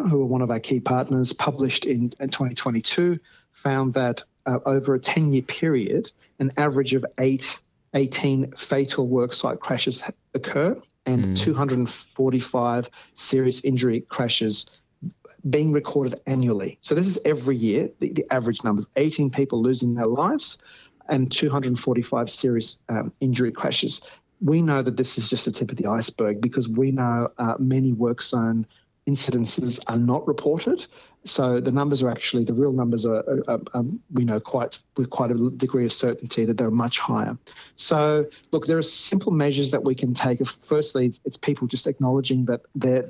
who are one of our key partners, published in 2022, found that over a 10-year period, an average of 18 fatal worksite crashes occur and 245 serious injury crashes being recorded annually. So this is every year, the average numbers, 18 people losing their lives and 245 serious injury crashes. We know that this is just the tip of the iceberg because we know many work zone incidences are not reported. So the numbers are actually, the real numbers are we know with quite a degree of certainty that they're much higher. So look, there are simple measures that we can take. Firstly, it's people just acknowledging that their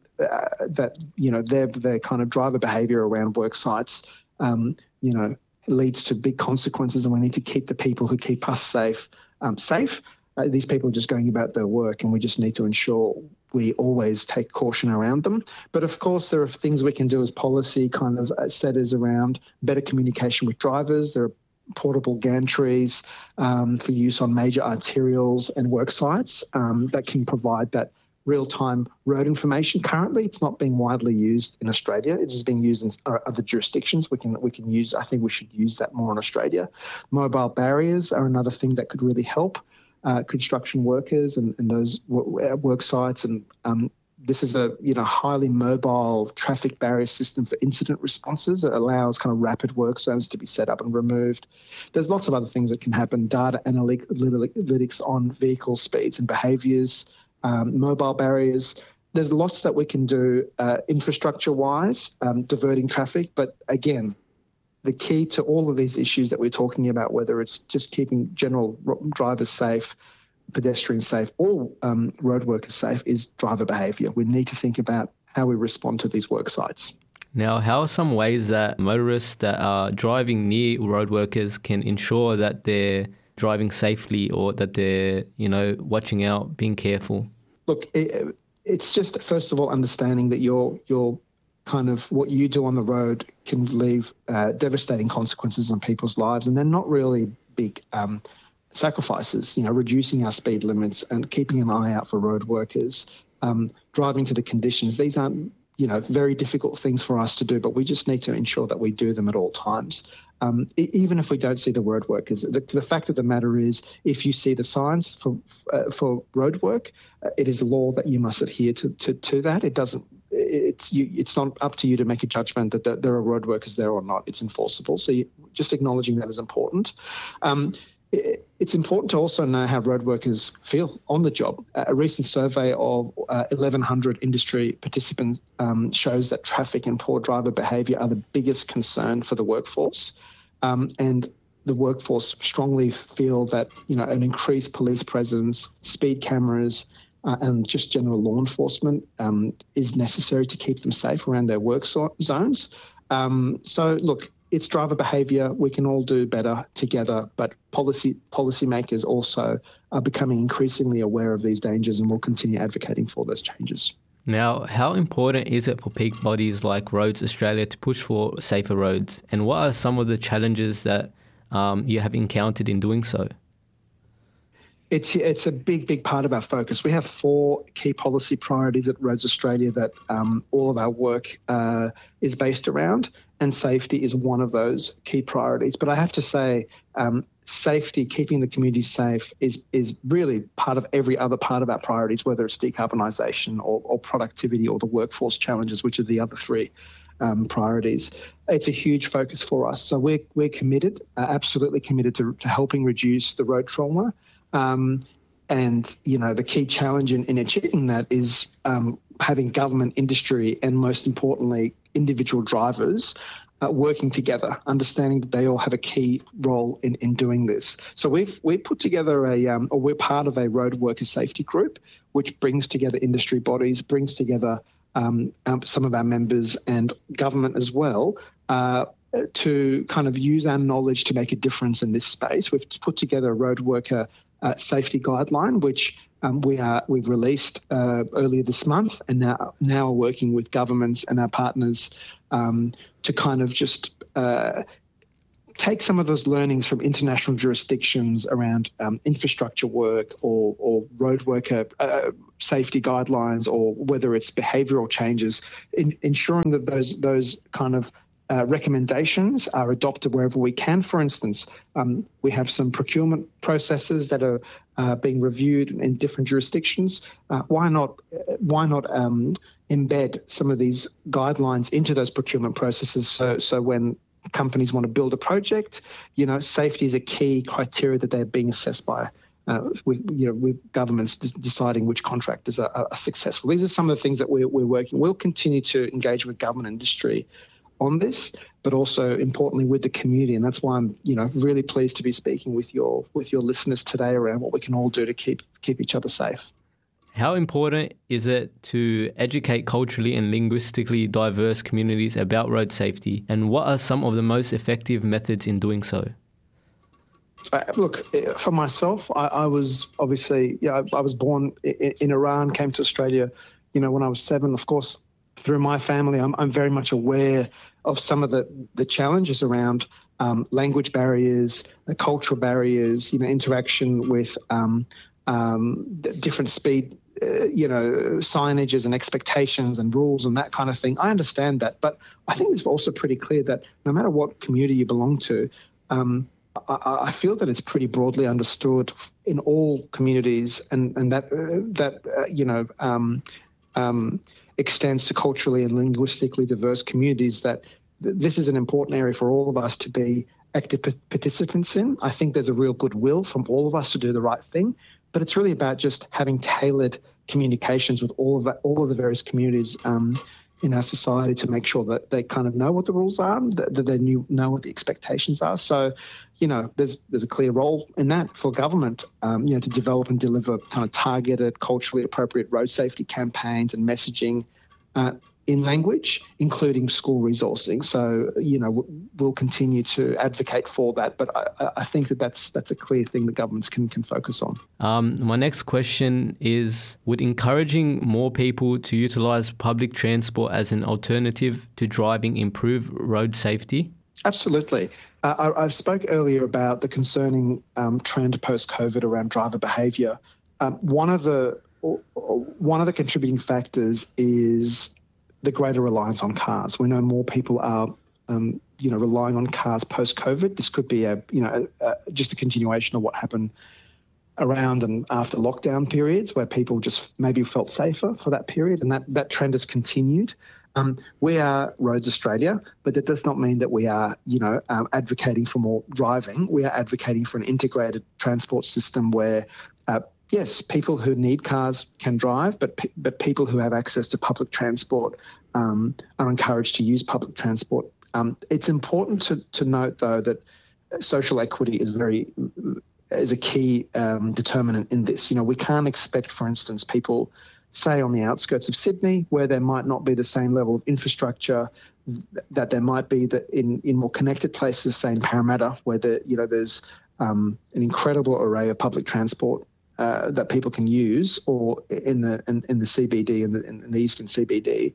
kind of driver behaviour around work sites, leads to big consequences, and we need to keep the people who keep us safe safe. These people are just going about their work, and we just need to ensure we always take caution around them. But of course, there are things we can do as policy kind of setters around better communication with drivers. There are portable gantries for use on major arterials and work sites that can provide that real-time road information. Currently, it's not being widely used in Australia. It is being used in other jurisdictions. We can use. I think we should use that more in Australia. Mobile barriers are another thing that could really help construction workers and those work sites. And this is a highly mobile traffic barrier system for incident responses. It allows kind of rapid work zones to be set up and removed. There's lots of other things that can happen. Data analytics on vehicle speeds and behaviours. Mobile barriers. There's lots that we can do infrastructure-wise, diverting traffic. But again, the key to all of these issues that we're talking about, whether it's just keeping general drivers safe, pedestrians safe, or road workers safe, is driver behaviour. We need to think about how we respond to these work sites. Now, how are some ways that motorists that are driving near road workers can ensure that they're driving safely or that they're, watching out, being careful? Look, it's just, first of all, understanding that your kind of what you do on the road can leave devastating consequences on people's lives, and they're not really big sacrifices. Reducing our speed limits and keeping an eye out for road workers, driving to the conditions. These aren't very difficult things for us to do, but we just need to ensure that we do them at all times. Even if we don't see the road workers, the fact of the matter is, if you see the signs for road work, it is a law that you must adhere to that. It's not up to you to make a judgment that there are road workers there or not. It's enforceable. So just acknowledging that is important. It's important to also know how road workers feel on the job. A recent survey of 1,100 industry participants shows that traffic and poor driver behaviour are the biggest concern for the workforce. And the workforce strongly feel that, an increased police presence, speed cameras, and just general law enforcement is necessary to keep them safe around their work zones. So, look, it's driver behaviour. We can all do better together, but policymakers also are becoming increasingly aware of these dangers and will continue advocating for those changes. Now, how important is it for peak bodies like Roads Australia to push for safer roads? And what are some of the challenges that you have encountered in doing so? It's a big part of our focus. We have 4 key policy priorities at Roads Australia that all of our work is based around, and safety is one of those key priorities. But I have to say, safety, keeping the community safe, is really part of every other part of our priorities, whether it's decarbonisation or productivity or the workforce challenges, which are the other 3 priorities. It's a huge focus for us. So we're committed, absolutely committed to helping reduce the road trauma. And, the key challenge in achieving that is having government, industry, and most importantly, individual drivers working together, understanding that they all have a key role in doing this. So we've put together we're part of a road worker safety group, which brings together industry bodies, brings together some of our members and government as well, to kind of use our knowledge to make a difference in this space. We've put together a road worker safety guideline, which we've released earlier this month, and now are working with governments and our partners to kind of just take some of those learnings from international jurisdictions around infrastructure work or road worker safety guidelines, or whether it's behavioural changes, ensuring that those kind of recommendations are adopted wherever we can. For instance, we have some procurement processes that are being reviewed in different jurisdictions. Why not embed some of these guidelines into those procurement processes? So when companies want to build a project, safety is a key criteria that they're being assessed by. With governments deciding which contractors are successful. These are some of the things that we're working. We'll continue to engage with government industry on this, but also importantly with the community, and that's why I'm really pleased to be speaking with your listeners today around what we can all do to keep each other safe. How important is it to educate culturally and linguistically diverse communities about road safety, and what are some of the most effective methods in doing so? Look, for myself, I was obviously, I was born in Iran, came to Australia, when I was 7. Of course, through my family, I'm very much aware of some of the challenges around language barriers, cultural barriers, interaction with different speed, signages and expectations and rules and that kind of thing. I understand that, but I think it's also pretty clear that no matter what community you belong to, I feel that it's pretty broadly understood in all communities, and that extends to culturally and linguistically diverse communities, that this is an important area for all of us to be active participants in. I think there's a real goodwill from all of us to do the right thing, but it's really about just having tailored communications with all of the various communities in our society to make sure that they kind of know what the rules are, that they know what the expectations are. So, there's a clear role in that for government, to develop and deliver kind of targeted, culturally appropriate road safety campaigns and messaging in language, including school resourcing. So, we'll continue to advocate for that. But I think that's a clear thing that governments can focus on. My next question is, would encouraging more people to utilise public transport as an alternative to driving improve road safety? Absolutely. I spoke earlier about the concerning trend post-COVID around driver behaviour. One of the contributing factors is the greater reliance on cars. We know more people are, relying on cars post-COVID. This could be just a continuation of what happened around and after lockdown periods, where people just maybe felt safer for that period, and that trend has continued. We are Roads Australia, but that does not mean that we are, advocating for more driving. We are advocating for an integrated transport system where yes, people who need cars can drive, but people who have access to public transport are encouraged to use public transport. It's important to note, though, that social equity is a key determinant in this. We can't expect, for instance, people, say, on the outskirts of Sydney, where there might not be the same level of infrastructure that there might be in more connected places, say in Parramatta, where there's an incredible array of public transport that people can use, or in the CBD and in the eastern CBD.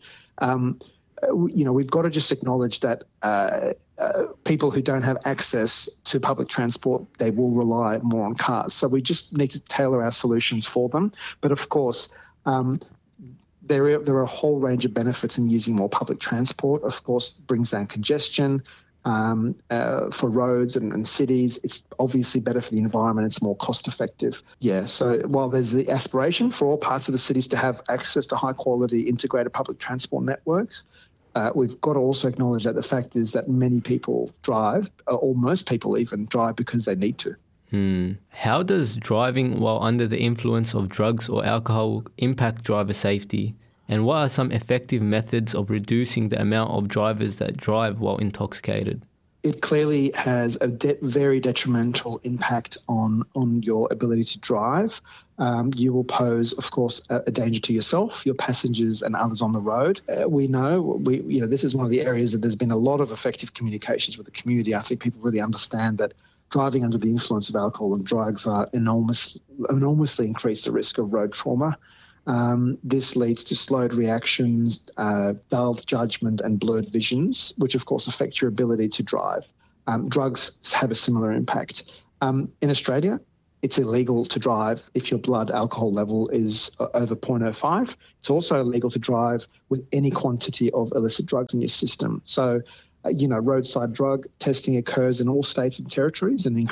We've got to just acknowledge that people who don't have access to public transport, they will rely more on cars. So we just need to tailor our solutions for them. But of course, there are a whole range of benefits in using more public transport. Of course, it brings down congestion for roads and cities. It's obviously better for the environment. It's more cost effective. Yeah. So while there's the aspiration for all parts of the cities to have access to high quality integrated public transport networks, we've got to also acknowledge that the fact is that many people drive, or most people even drive, because they need to. How does driving while under the influence of drugs or alcohol impact driver safety? And what are some effective methods of reducing the amount of drivers that drive while intoxicated? It clearly has a very detrimental impact on your ability to drive. You will pose, of course, a danger to yourself, your passengers, and others on the road. We know this is one of the areas that there's been a lot of effective communications with the community. I think people really understand that driving under the influence of alcohol and drugs are enormously increase the risk of road trauma. This leads to slowed reactions, dulled judgment, and blurred visions, which of course affect your ability to drive. Drugs have a similar impact. In Australia, it's illegal to drive if your blood alcohol level is over 0.05. It's also illegal to drive with any quantity of illicit drugs in your system. So, roadside drug testing occurs in all states and territories and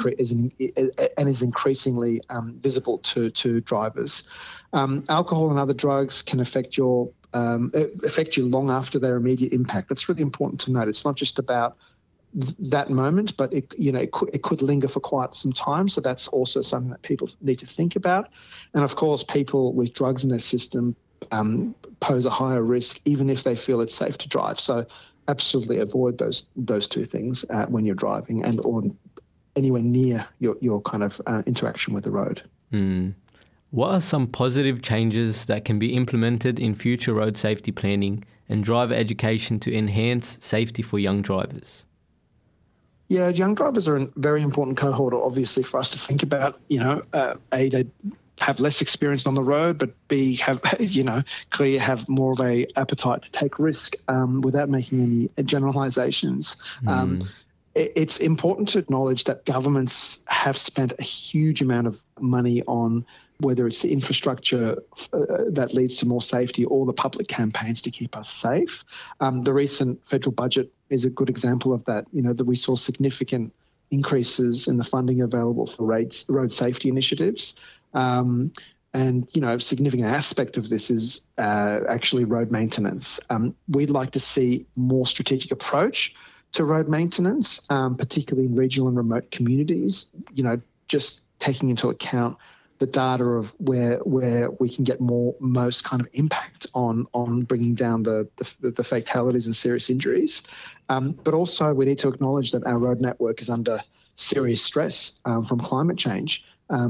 is increasingly visible to drivers. Alcohol and other drugs can affect you long after their immediate impact. That's really important to note. It's not just about that moment, but it could linger for quite some time. So that's also something that people need to think about. And of course, people with drugs in their system pose a higher risk, even if they feel it's safe to drive. So absolutely avoid those two things when you're driving or anywhere near your kind of interaction with the road. What are some positive changes that can be implemented in future road safety planning and driver education to enhance safety for young drivers? Yeah, young drivers are a very important cohort, obviously, for us to think about. A, they have less experience on the road, but B, clearly have more of a appetite to take risk without making any generalizations. It's important to acknowledge that governments have spent a huge amount of money on whether it's the infrastructure that leads to more safety or the public campaigns to keep us safe. The recent federal budget is a good example of that, that we saw significant increases in the funding available for road safety initiatives. And, a significant aspect of this is actually road maintenance. We'd like to see more strategic approach to road maintenance, particularly in regional and remote communities, just taking into account the data of where we can get most kind of impact on bringing down the fatalities and serious injuries. But also we need to acknowledge that our road network is under serious stress from climate change.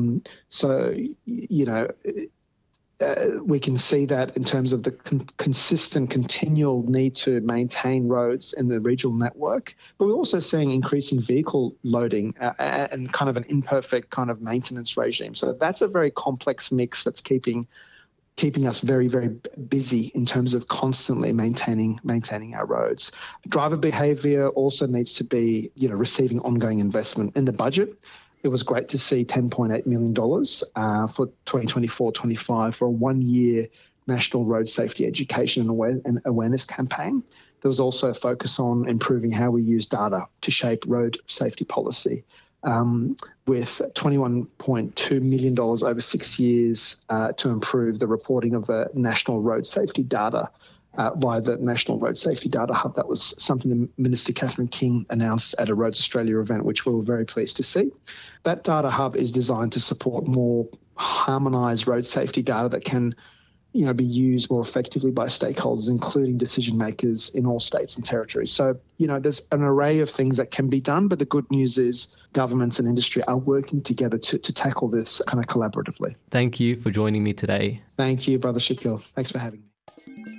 We can see that in terms of the consistent, continual need to maintain roads in the regional network, but we're also seeing increasing vehicle loading and kind of an imperfect kind of maintenance regime. So that's a very complex mix that's keeping us very, very busy in terms of constantly maintaining our roads. Driver behaviour also needs to be, receiving ongoing investment in the budget. It was great to see $10.8 million for 2024-25 for a one-year national road safety education and awareness campaign. There was also a focus on improving how we use data to shape road safety policy, with $21.2 million over 6 years to improve the reporting of the national road safety data via the National Road Safety Data Hub. That was something that Minister Catherine King announced at a Roads Australia event, which we were very pleased to see. That data hub is designed to support more harmonised road safety data that can, be used more effectively by stakeholders, including decision makers in all states and territories. So, there's an array of things that can be done, but the good news is governments and industry are working together to tackle this kind of collaboratively. Thank you for joining me today. Thank you, Brother Shakil. Thanks for having me.